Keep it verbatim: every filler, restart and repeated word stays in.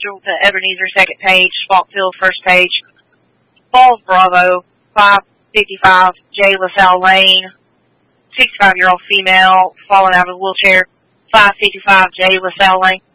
Central to Ebenezer, second page. Falkfield, first page. Falls Bravo, five fifty-five J. LaSalle Lane, sixty-five-year-old female fallen out of a wheelchair, five fifty-five J. LaSalle Lane.